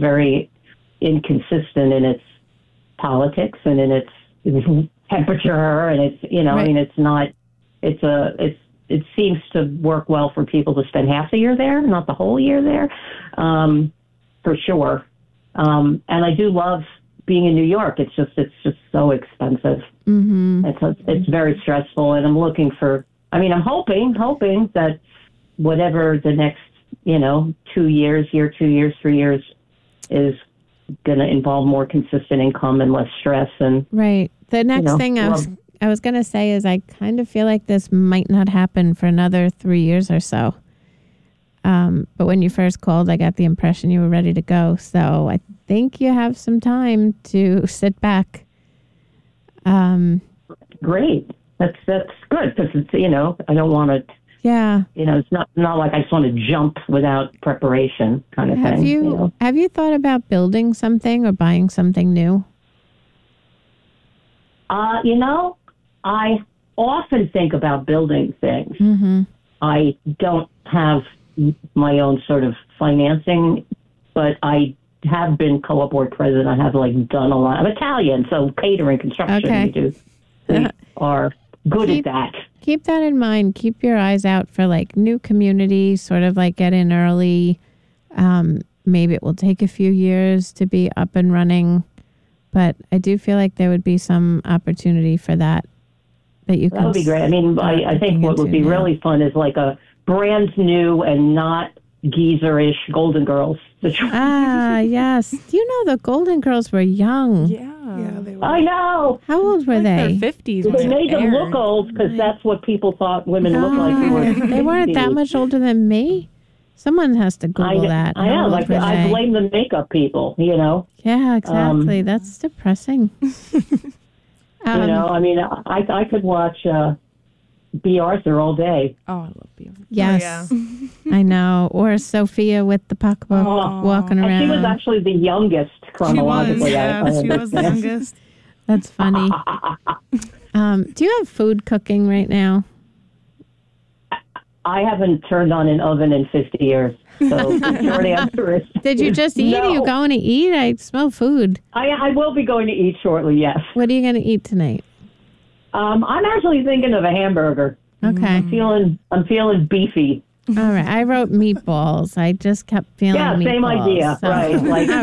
very inconsistent in its politics and in its temperature, and it's I mean, it's not. It seems to work well for people to spend half the year there, not the whole year there, for sure. And I do love being in New York. It's just so expensive. Mm-hmm. It's very stressful, and I'm looking for. I mean, I'm hoping that whatever the next 2 years, 3 years is going to involve more consistent income and less stress. And right. The next thing I was going to say is I kind of feel like this might not happen for another 3 years or so. But when you first called, I got the impression you were ready to go. So I think you have some time to sit back. Great. That's good because it's, I don't want to. Yeah. It's not like I just want to jump without preparation kind of thing. Have you thought about building something or buying something new? I often think about building things. Mm-hmm. I don't have my own sort of financing, but I have been co-op board president. I have done a lot. I'm Italian, so catering, construction, we are good at that. Keep that in mind. Keep your eyes out for new communities, sort of get in early. Maybe it will take a few years to be up and running, but I do feel like there would be some opportunity for that you could. That would be great. I mean, I think what would be really fun is a brand new and not geezer-ish Golden Girls. Yes. Do you know the Golden Girls were young? Yeah, they were. I know. How old were they? Their 50s. They made them look old because that's what people thought women looked like. They weren't that much older than me. Someone has to Google that. I know. I blame the makeup people. Yeah, exactly. That's depressing. I mean, I could watch B. Arthur all day. Oh, I love B. Arthur. Yes. Oh, yeah. I know. Or Sophia with the pocketbook walking around. And she was actually the youngest chronologically. She was the youngest. That's funny. Do you have food cooking right now? I haven't turned on an oven in 50 years. So the short answer is... Did you just eat? No. Are you going to eat? I smell food. I will be going to eat shortly, yes. What are you going to eat tonight? I'm actually thinking of a hamburger. Okay. I'm feeling beefy. All right. I wrote meatballs. I just kept feeling meatballs. Same idea. So. Right.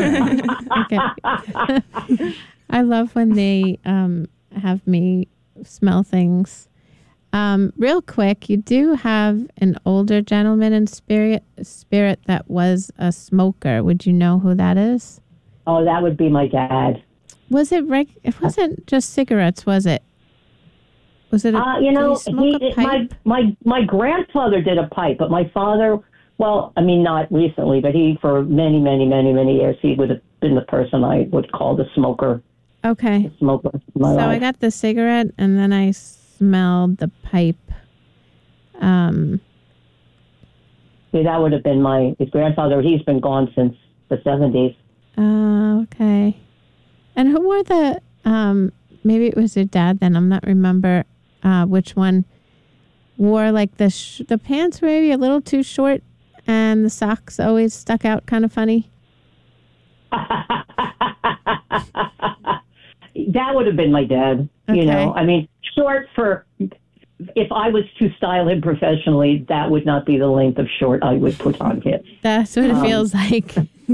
All right. Okay. I love when they have me smell things. Real quick, you do have an older gentleman in spirit that was a smoker. Would you know who that is? Oh, that would be my dad. It wasn't just cigarettes, was it? Was it? My grandfather did a pipe, but my father, well, I mean, not recently, but he, for many, many, many, many years, he would have been the person I would call the smoker. Okay. The smoker. So I got the cigarette, and then I smelled the pipe. See, that would have been his grandfather. He's been gone since the 70s. Okay. And who were the, maybe it was your dad then, I'm not remember which one, wore the pants were maybe a little too short and the socks always stuck out kind of funny? That would have been my dad. Okay. I mean, short for, if I was to style him professionally, that would not be the length of short I would put on him. That's what it feels like.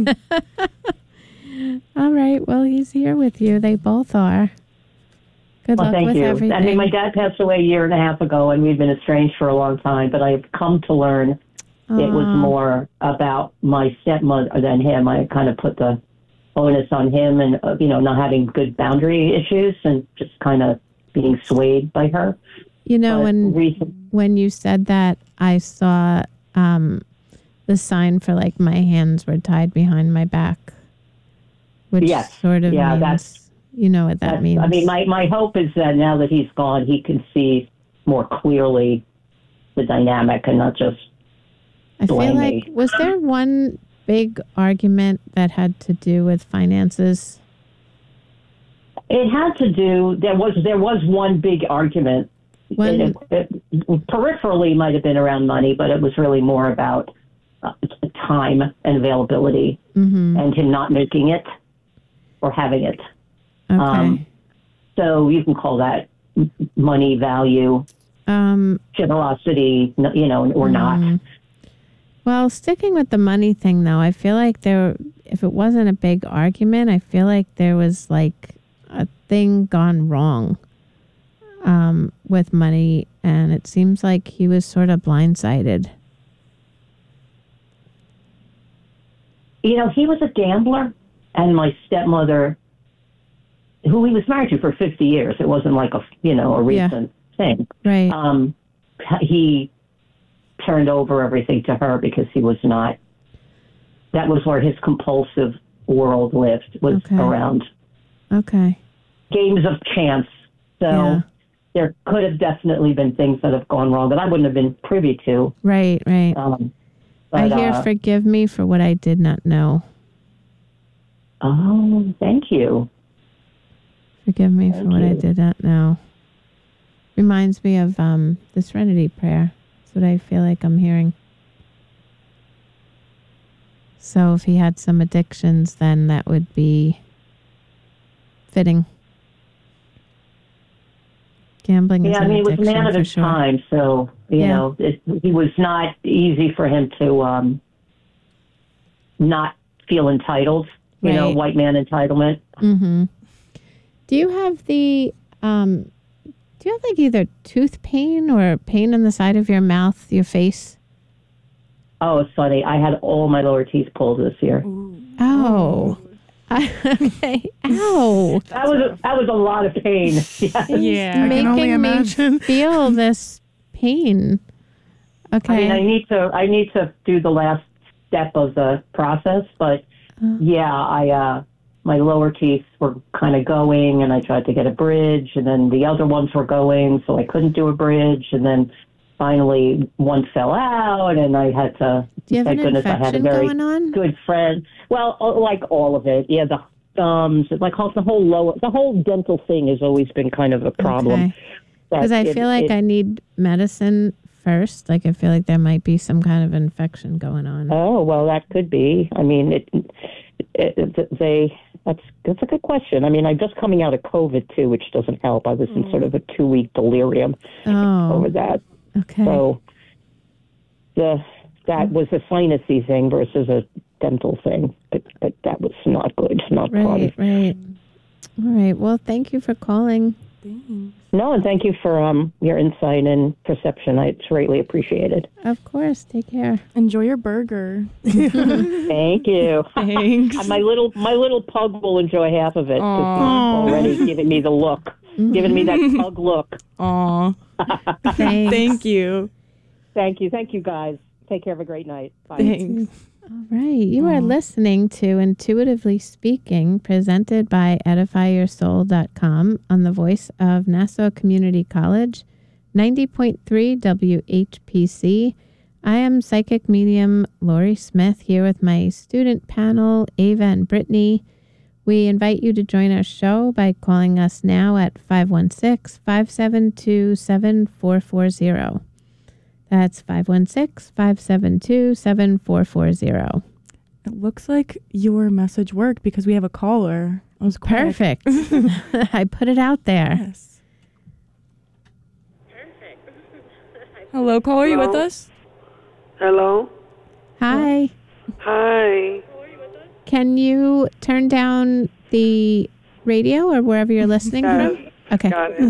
All right. Well, he's here with you. They both are. Good luck with everything. I mean, my dad passed away a year and a half ago, and we've been estranged for a long time, but I've come to learn it was more about my stepmother than him. I kind of put the onus on him and, not having good boundary issues and just kind of being swayed by her. When you said that, I saw the sign for my hands were tied behind my back, which sort of means, that's, what that means. I mean, my hope is that now that he's gone, he can see more clearly the dynamic and not just blame me. Was there one big argument that had to do with finances? It had to do. There was one big argument. It peripherally might have been around money, but it was really more about time and availability, and him not making it or having it. Okay. So you can call that money, value, generosity, or not. Well, sticking with the money thing, though, I feel like if it wasn't a big argument, I feel like there was like a thing gone wrong with money, and it seems like he was sort of blindsided. He was a gambler, and my stepmother, who he was married to for 50 years, it wasn't like a recent thing. Right. He turned over everything to her because he was not, that was where his compulsive world lived, was around games of chance. So there could have definitely been things that have gone wrong that I wouldn't have been privy to. Right. But, I hear, forgive me for what I did not know. Oh, thank you. Forgive me for what I did not know. Reminds me of the Serenity Prayer. That's what I feel like I'm hearing. So if he had some addictions, then that would be fitting. Gambling is an addiction, he was a man of his time, so, he was not easy for him to not feel entitled, white man entitlement. Mm-hmm. Do you have like either tooth pain or pain in the side of your mouth, your face? Oh, it's funny. I had all my lower teeth pulled this year. Ooh. Oh. Okay. Ow. That was a lot of pain. Yes. Yeah, I can only imagine. Me feel this pain. Okay. I need to do the last step of the process, but my lower teeth were kind of going, and I tried to get a bridge, and then the other ones were going, so I couldn't do a bridge, and then finally one fell out, and I had to. Do you have thank an goodness I had a infection very going on? good friend. Well, like all of it, the thumbs, like the whole dental thing has always been kind of a problem. Because I feel like I need medicine first. Like I feel like there might be some kind of infection going on. Oh well, that could be. I mean, that's a good question. I mean, I'm just coming out of COVID too, which doesn't help. I was in sort of a 2-week delirium over that. Okay. So that was a sinusy thing versus a dental thing, but that was not good, not fun. Right. All right. Well, thank you for calling. Thanks. No, and thank you for your insight and perception. It's greatly appreciated. Of course. Take care. Enjoy your burger. Thank you. Thanks. My little pug will enjoy half of it. He's already giving me the look, giving me that pug look. Aw. Thanks. Thank you. Thank you, guys. Take care. Have a great night. Bye. Thanks. All right. You are listening to Intuitively Speaking, presented by edifyyoursoul.com on the voice of Nassau Community College, 90.3 WHPC. I am psychic medium Lori Smith here with my student panel, Ava and Brittany. We invite you to join our show by calling us now at 516-572-7440. That's 516-572-7440. It looks like your message worked because we have a caller. It was quick. Perfect. I put it out there. Yes. Perfect. Hello, caller. Are you with us? Hello? Hi. Hi. Can you turn down the radio or wherever you're listening from? Okay. Got it.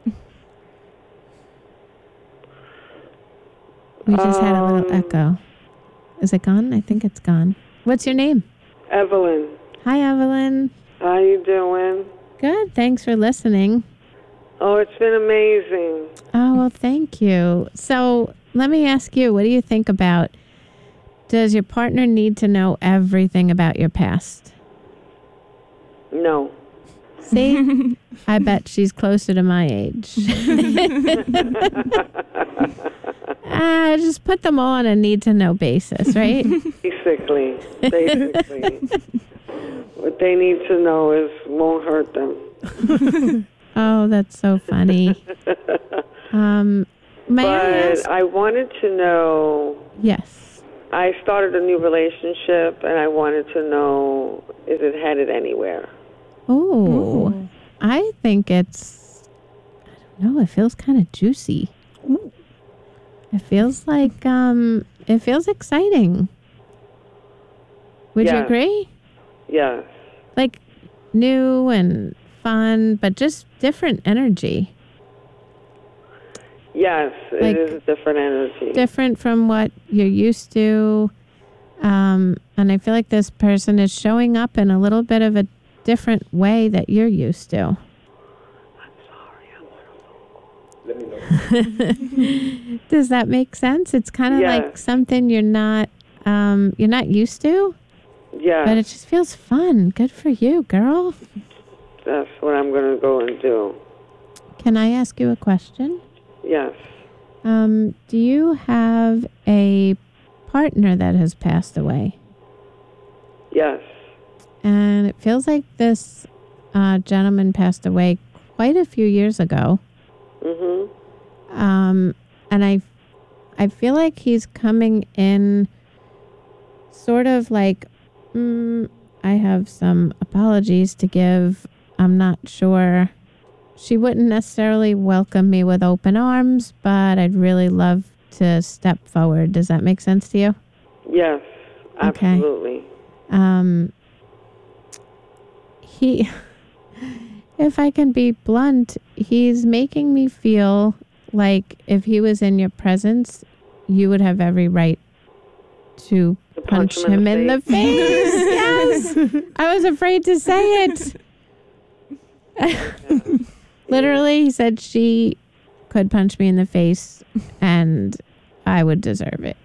We just had a little echo. Is it gone? I think it's gone. What's your name? Evelyn. Hi, Evelyn. How you doing? Good. Thanks for listening. Oh, it's been amazing. Oh, well, thank you. So let me ask you, what do you think about, does your partner need to know everything about your past? No. See? I bet she's closer to my age. Just put them all on a need-to-know basis, right? Basically. What they need to know is won't hurt them. Oh, that's so funny. I wanted to know. Yes. I started a new relationship, and I wanted to know, is it headed anywhere? Ooh. I think it's, I don't know, it feels kind of juicy. Ooh. It feels like, it feels exciting. Would you Yes. agree? Yes. Like new and fun, but just different energy. Yes, Like, it is a different energy. Different from what you're used to. And I feel like this person is showing up in a little bit of a different way that you're used to. Does that make sense? It's kind of Yes. like something you're not used to, Yes, but it just feels fun. Good for you, girl. that's what I'm going to go and do. Can I ask you a question? Yes. Do you have a partner that has passed away? Yes. And it feels like this gentleman passed away quite a few years ago. Mhm. And I feel like he's coming in sort of like, I have some apologies to give. I'm not sure. She wouldn't necessarily welcome me with open arms, but I'd really love to step forward. Does that make sense to you? Yes. Okay. Absolutely. If I can be blunt, he's making me feel like if he was in your presence, you would have every right to punch him in the face. Yes. I was afraid to say it. Literally, he said she could punch me in the face and I would deserve it.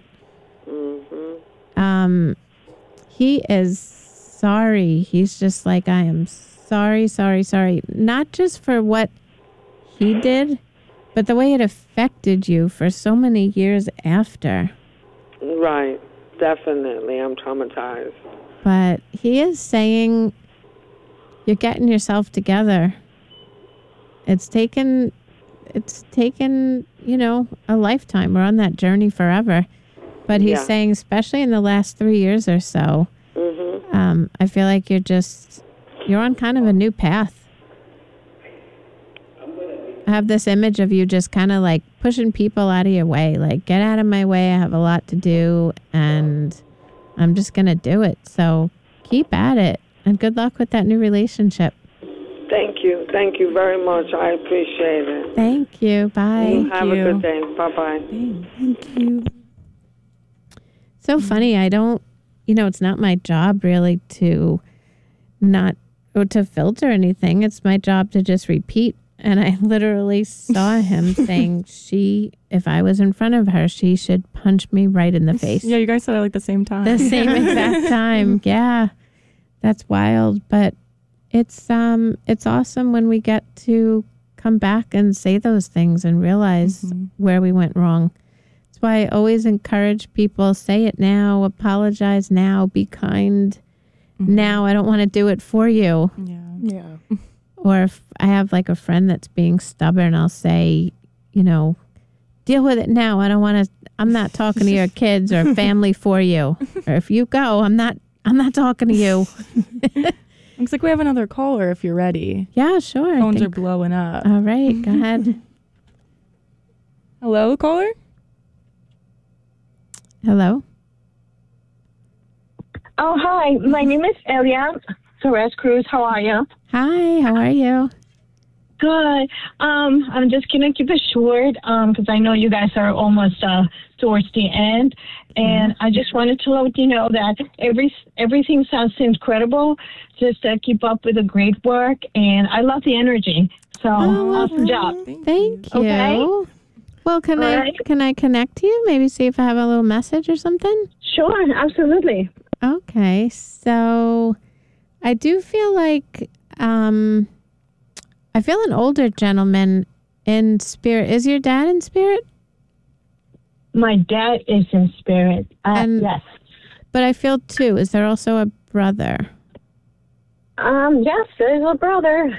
Mhm. He is sorry. He's just like, I am sorry. Not just for what he did, but the way it affected you for so many years after. Right. Definitely. I'm traumatized. But he is saying you're getting yourself together. It's taken, a lifetime. We're on that journey forever. But he's saying, especially in the last 3 years or so, I feel like you're on kind of a new path. I have this image of you just kind of like pushing people out of your way. Like, get out of my way. I have a lot to do and I'm just going to do it. So keep at it and good luck with that new relationship. Thank you. Thank you very much. I appreciate it. Thank you. Bye. Have a good day. Bye-bye. Thank you. So funny. I don't, it's not my job really to filter anything. It's my job to just repeat. And I literally saw him saying if I was in front of her, she should punch me right in the face. Yeah, you guys said it like the same time. The same exact time. Yeah. That's wild. But it's awesome when we get to come back and say those things and realize where we went wrong. That's why I always encourage people, say it now, apologize now, be kind now. I don't want to do it for you. Yeah. Or if I have like a friend that's being stubborn, I'll say, deal with it now. I'm not talking to your kids or family for you. Or if you go, I'm not talking to you. Looks like we have another caller if you're ready. Yeah, sure. Phones are blowing up. All right, go ahead. Hello, caller? Hello. Oh, hi. My name is Elia Torres Cruz. How are you? Hi, how are you? Good. I'm just going to keep it short because I know you guys are almost towards the end. And I just wanted to let you know that everything sounds incredible. Just keep up with the great work. And I love the energy. So awesome job. Thank you. Okay. Well, can I connect to you? Maybe see if I have a little message or something? Sure, absolutely. Okay. So I do feel like I feel an older gentleman in spirit. Is your dad in spirit? My dad is in spirit. Yes. But I feel two. Is there also a brother? Yes, there's a brother.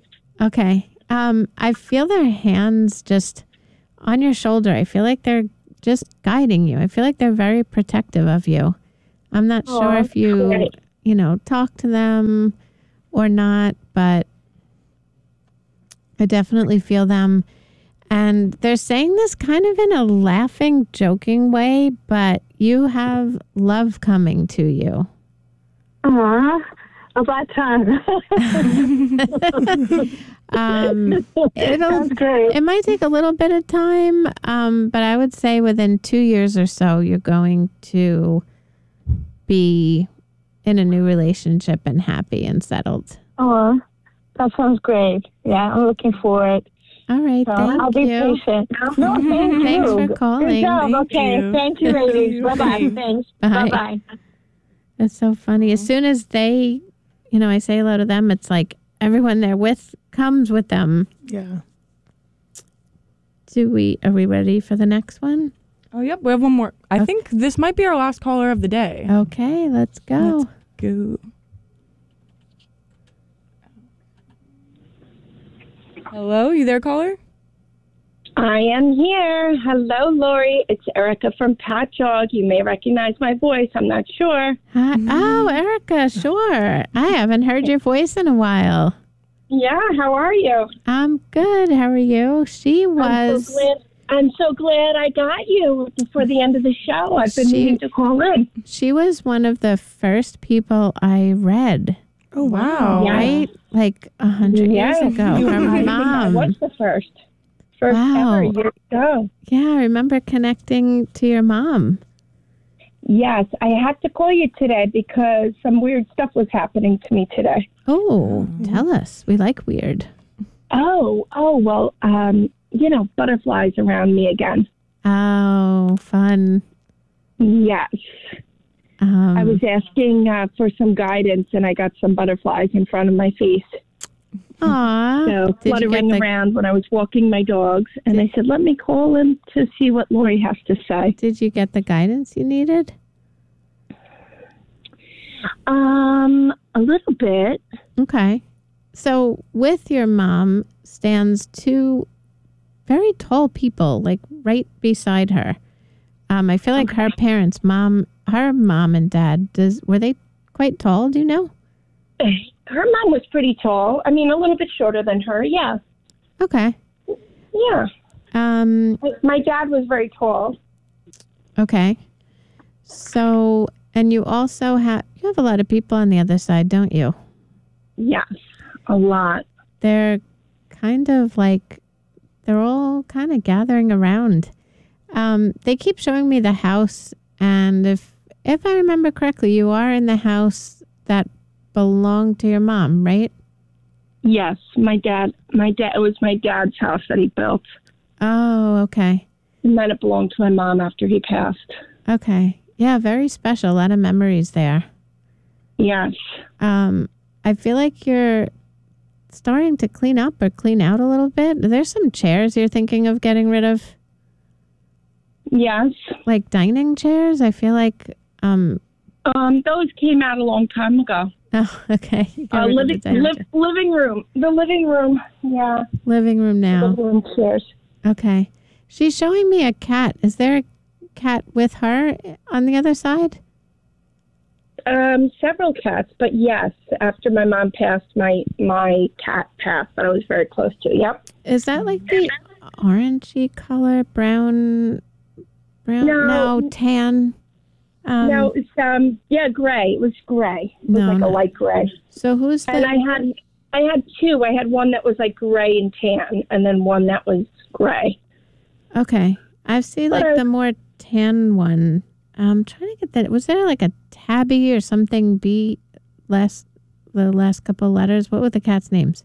Okay. I feel their hands just on your shoulder. I feel like they're just guiding you. I feel like they're very protective of you. I'm not sure if you, talk to them or not, but I definitely feel them. And they're saying this kind of in a laughing, joking way, but you have love coming to you. About time. That's great. It might take a little bit of time, but I would say within 2 years or so, you're going to be in a new relationship and happy and settled. Oh, that sounds great. Yeah, I'm looking forward. All right, So thank I'll be you. patient. No, thank you. Thanks for calling. Good job. Okay, you. thank you, ladies. Bye-bye. Thanks. Bye. Bye-bye. That's so funny. As soon as they, I say hello to them, it's like everyone they're with comes with them. Yeah. Are we ready for the next one? Oh, yep. We have one more. I think this might be our last caller of the day. Okay, let's go. Let's go. Hello, you there, caller? I am here. Hello, Lori. It's Erica from Patchogue. You may recognize my voice. I'm not sure. Hi. Oh, Erica, sure. I haven't heard your voice in a while. Yeah, how are you? I'm good. How are you? I'm so glad I got you before the end of the show. I've been needing to call in. She was one of the first people I read. Oh, wow. Right? Like 100 years ago. Her mom. I was the first Wow. ever years ago. Yeah, I remember connecting to your mom. Yes, I had to call you today because some weird stuff was happening to me today. Oh, tell us. We like weird. Oh, well, butterflies around me again. Oh, fun. Yes. I was asking for some guidance, and I got some butterflies in front of my face. Aw. So fluttering around when I was walking my dogs, and I said, let me call him to see what Lori has to say. Did you get the guidance you needed? A little bit. Okay. So with your mom stands two very tall people, like right beside her. I feel like her parents, her mom and dad, were they quite tall? Do you know? Her mom was pretty tall. I mean, a little bit shorter than her. Yeah. Okay. Yeah. My dad was very tall. Okay. So, and you also have a lot of people on the other side, don't you? Yes, a lot. They're kind of like, they're all kind of gathering around. They keep showing me the house, and if I remember correctly, you are in the house that belonged to your mom, right? Yes, it was my dad's house that he built. Oh, okay. And then it belonged to my mom after he passed. Okay. Yeah, very special. A lot of memories there. Yes. I feel like you're starting to clean up or clean out a little bit. There's some chairs you're thinking of getting rid of. Yes. Like dining chairs? I feel like... those came out a long time ago. Oh, okay. Living room. The living room. Yeah. Living room now. Living room chairs. Okay. She's showing me a cat. Is there a cat with her on the other side? Several cats, but yes, after my mom passed, my cat passed that I was very close to. Yep. Is that like the orangey color, brown, no, tan? No, it's gray. It was gray. It was like a light gray. So who's the... And I had two. I had one that was like gray and tan, and then one that was gray. Okay. I've seen like the more tan one. I'm trying to get that. Was there like a tabby or something? The last couple letters. What were the cats' names?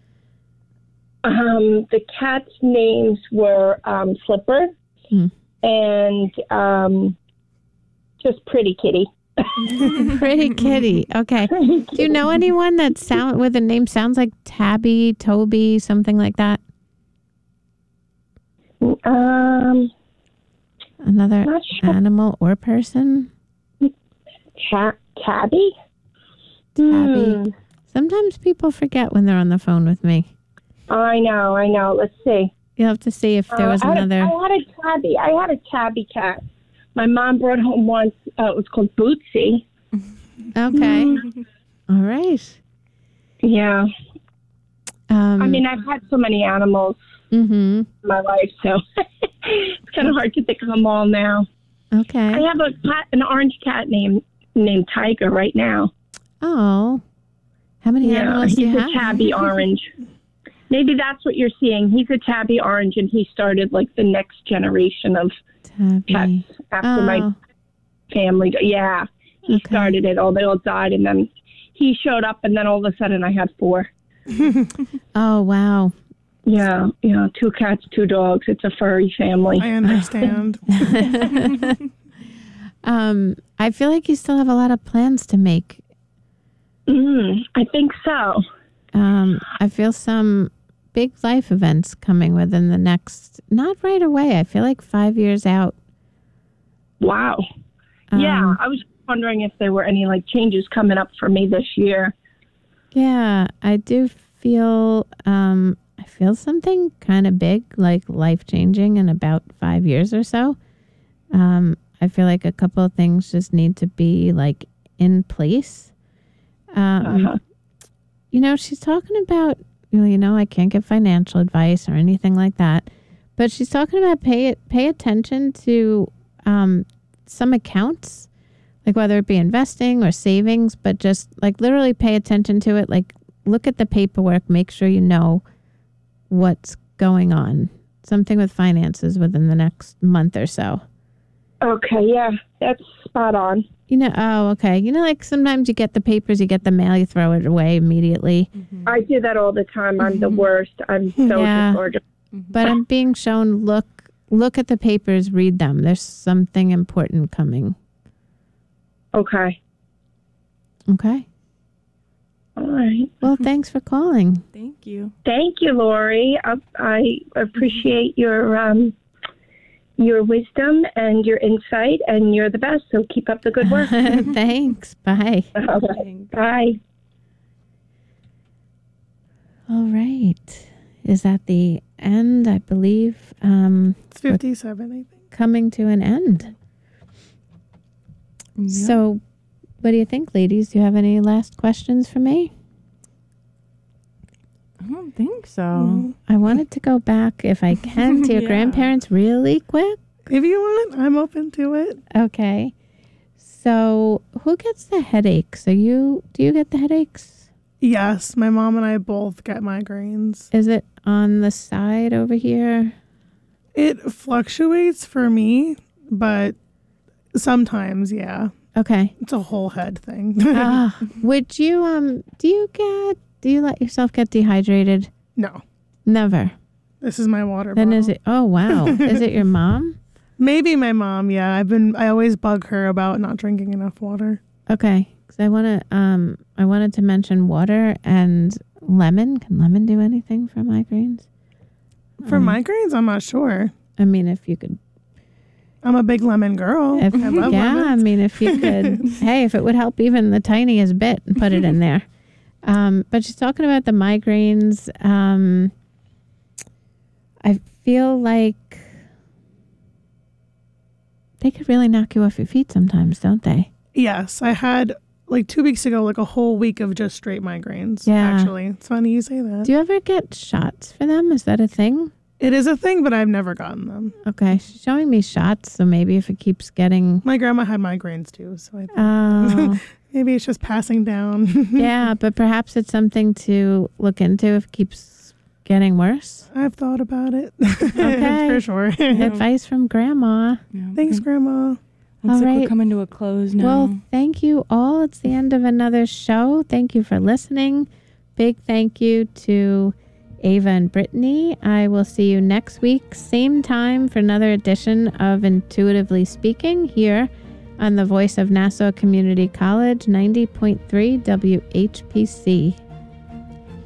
The cats' names were Flipper and just Pretty Kitty. Pretty Kitty. Okay. Do you know anyone that with a name sounds like Tabby, Toby, something like that? Another animal or person? Tabby? Tabby. Sometimes people forget when they're on the phone with me. I know. Let's see. You'll have to see if there was another. I had a tabby cat. My mom brought home once. It was called Bootsy. Okay. All right. Yeah. I mean, I've had so many animals in my life, so it's kind of hard to think of them all now. Okay. I have an orange cat named Tiger right now. Oh. How many animals do you have? He's a tabby orange. Maybe that's what you're seeing. He's a tabby orange, and he started like the next generation of pets after my family. Yeah, he started it. They all died, and then he showed up, and then all of a sudden I had 4. Oh, wow. Yeah, 2 cats, 2 dogs. It's a furry family. I understand. I feel like you still have a lot of plans to make. I think so. I feel some big life events coming within the next, not right away. I feel like 5 years out. Wow. Yeah, I was wondering if there were any like changes coming up for me this year. Yeah, I do feel, I feel something kind of big, like life-changing in about 5 years or so. I feel like a couple of things just need to be like in place. She's talking about, I can't give financial advice or anything like that, but she's talking about pay attention to some accounts, like whether it be investing or savings, but just like literally pay attention to it. Like look at the paperwork, make sure you know what's going on. Something with finances within the next month or so. Okay, yeah, that's spot on. Okay. Like sometimes you get the papers, you get the mail, you throw it away immediately. I do that all the time. I'm the worst. I'm so disorganized. But I'm being shown, look at the papers, read them. There's something important coming. Okay. Okay. All right. Well, thanks for calling. Thank you. Thank you, Lori. I appreciate your wisdom and your insight, and you're the best, so keep up the good work. Thanks. Bye. Okay. Bye. All right. Is that the end? I believe it's 57, I think. Coming to an end. Yep. So, what do you think, ladies? Do you have any last questions for me? I don't think so. I wanted to go back, if I can, to your grandparents really quick. If you want, I'm open to it. Okay. So, who gets the headaches? Do you get the headaches? Yes, my mom and I both get migraines. Is it on the side over here? It fluctuates for me, but sometimes, yeah. Okay. It's a whole head thing. Would you, do you let yourself get dehydrated? No. Never. This is my water Then bottle. is it, oh wow. Is it your mom? Maybe my mom, yeah. I always bug her about not drinking enough water. Okay. Because I wanted to mention water and lemon. Can lemon do anything for migraines? For migraines, I'm not sure. I mean, if you could. I'm a big lemon girl. I love lemons. I mean, if you could, hey, if it would help even the tiniest bit, put it in there. But she's talking about the migraines. I feel like they could really knock you off your feet sometimes, don't they? Yes. I had, like 2 weeks ago, like a whole week of just straight migraines, actually. It's funny you say that. Do you ever get shots for them? Is that a thing? It is a thing, but I've never gotten them. Okay. She's showing me shots, so maybe if it keeps getting... My grandma had migraines too, so I think maybe it's just passing down. Yeah, but perhaps it's something to look into if it keeps getting worse. I've thought about it. Okay. For sure. Advice from Grandma. Yeah. Thanks, Grandma. Looks like right. we're coming to a close now. Well, thank you all. It's the end of another show. Thank you for listening. Big thank you to Ava and Brittany. I will see you next week, same time, for another edition of Intuitively Speaking here on the Voice of Nassau Community College, 90.3 WHPC.